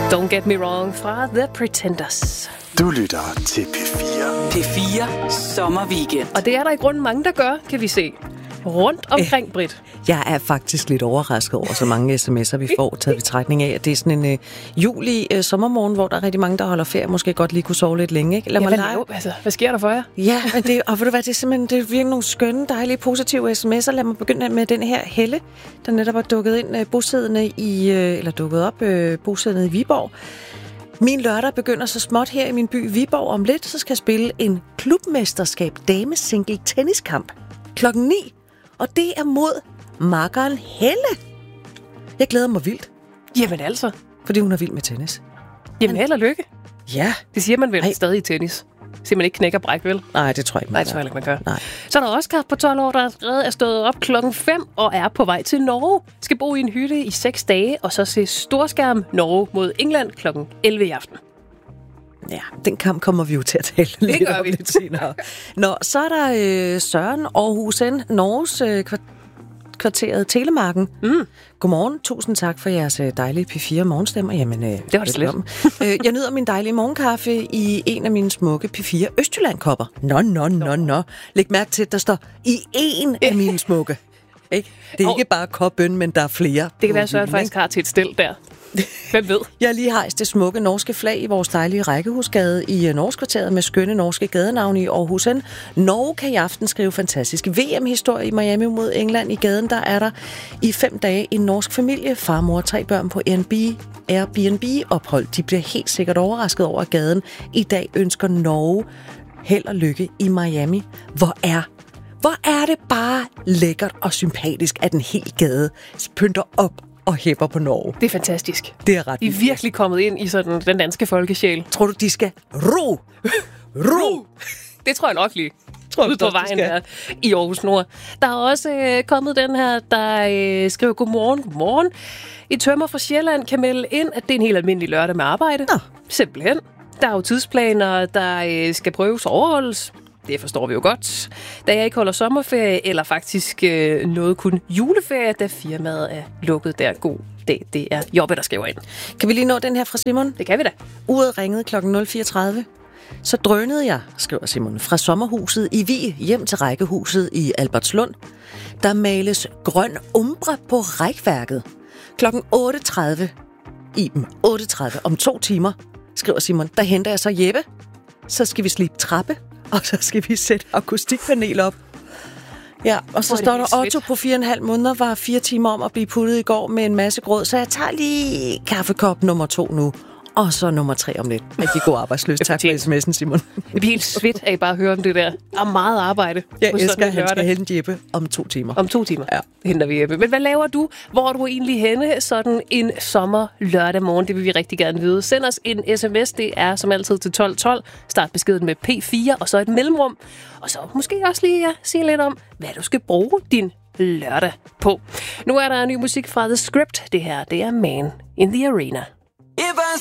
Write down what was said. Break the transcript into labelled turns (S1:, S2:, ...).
S1: Don't Get Me Wrong fra The Pretenders.
S2: Du lytter til P4.
S3: P4 Sommerweekend.
S1: Og det er der i grunden mange, der gør, kan vi se. Rundt omkring, Britt.
S4: Jeg er faktisk lidt overrasket over så mange sms'er, vi får, taget i betragtning af, at det er sådan en juli sommermorgen, hvor der er rigtig mange, der holder ferie, måske godt lige kunne sove lidt længe, ikke? Lad mig
S1: hvad sker der for jer?
S4: Ja, men det, og ved du hvad, det er simpelthen det er virkelig nogle skønne, dejlige, positive sms'er. Lad mig begynde med den her Helle, der netop er dukket ind bosiddende i Viborg. Min lørdag begynder så småt her i min by Viborg. Om lidt, så skal jeg spille en klubmesterskab damesingle tenniskamp klokken 9. Og det er mod makkeren Helle. Jeg glæder mig vildt.
S1: Jamen altså.
S4: Fordi hun er vild med tennis.
S1: Jamen held og lykke.
S4: Ja.
S1: Det siger man vel stadig i tennis. Siger man ikke knæk og bræk, vel?
S4: Nej, det tror jeg ikke,
S1: Nej, det tror jeg ikke, man gør.
S4: Nej.
S1: Så er der Oscar på 12 år, der allerede er stået op klokken 5 og er på vej til Norge. Skal bo i en hytte i 6 dage, og så se storskærm Norge mod England klokken 11 i aften.
S4: Ja, den kamp kommer vi jo til at tale lidt om lidt senere. Nå, så er der Søren Aarhusen, Norges kvarteret Telemarken. Godmorgen. Tusind tak for jeres dejlige P4 morgenstemmer. Jamen,
S1: det var det slet.
S4: Jeg nyder min dejlige morgenkaffe i en af mine smukke P4 Østjylland-kopper. Nå. Læg mærke til, at der står i en af mine smukke. Ikke? Det er ikke bare kopbøn, men der er flere.
S1: Det kan være, at Søren faktisk har til et stel der. Hvem ved?
S4: Jeg har lige hejst det smukke norske flag i vores dejlige rækkehusgade i Norskvarteret med skønne norske gadenavne i Aarhusen. Norge kan i aften skrive fantastisk VM-historie i Miami mod England. I gaden der er der i 5 dage en norsk familie, far, mor og 3 børn på Airbnb-ophold. De bliver helt sikkert overrasket over, at gaden i dag ønsker Norge held og lykke i Miami. Hvor er det bare lækkert og sympatisk, at en hel gade pynter op og hæpper på Norge.
S1: Det er fantastisk.
S4: Det er ret.
S1: De er virkelig kommet ind i sådan den danske folkesjæl.
S4: Tror du, de skal ro?
S1: Det tror jeg nok lige. Ude på vejen der i Aarhus Nord. Der er også kommet den her, der skriver godmorgen. I tømmer fra Sjælland kan melde ind, at det er en helt almindelig lørdag med arbejde.
S4: Nå.
S1: Simpelthen. Der er jo tidsplaner, der skal prøves og overholdes. Det forstår vi jo godt. Da jeg ikke holder sommerferie, eller faktisk noget kun juleferie, da firmaet er lukket der. God dag, det er Jobbe, der skriver ind.
S4: Kan vi lige nå den her fra Simon?
S1: Det kan vi da.
S4: Uret ringede kl. 0.34. Så drønede jeg, skriver Simon, fra sommerhuset i Vig hjem til rækkehuset i Albertslund. Der males grøn umbre på rækværket. Kl. 8.30. Iben, 8.30 om 2 timer, skriver Simon. Der henter jeg så Jeppe. Så skal vi slibe trappe. Og så skal vi sætte akustikpanel op. Ja, og så står der Otto på 4,5 måneder, var 4 timer om at blive puttet i går med en masse grød. Så jeg tager lige kaffekop nummer 2 nu. Og så nummer 3 om lidt. Rigtig god arbejdsløs. Tak for sms'en, Simon.
S1: Det bliver helt svedt af bare at høre om det der. Der er meget arbejde.
S4: Jeg elsker, at han skal hente Jeppe om 2 timer.
S1: Om 2 timer
S4: ja.
S1: Henter vi Jeppe. Men hvad laver du? Hvor er du egentlig henne sådan en sommer lørdag morgen? Det vil vi rigtig gerne vide. Send os en sms. Det er som altid til 1212. Start beskeden med P4 og så et mellemrum. Og så måske også lige sige lidt om, hvad du skal bruge din lørdag på. Nu er der ny musik fra The Script. Det her, det er Man in the Arena.